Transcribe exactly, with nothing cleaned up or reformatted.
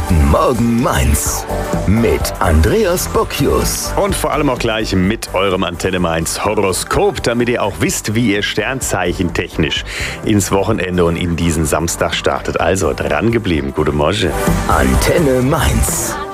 Guten Morgen Mainz mit Andreas Bocchius. Und vor allem auch gleich mit eurem Antenne Mainz Horoskop, damit ihr auch wisst, wie ihr Sternzeichen technisch ins Wochenende und in diesen Samstag startet. Also dran geblieben. Guten Morgen. Antenne Mainz.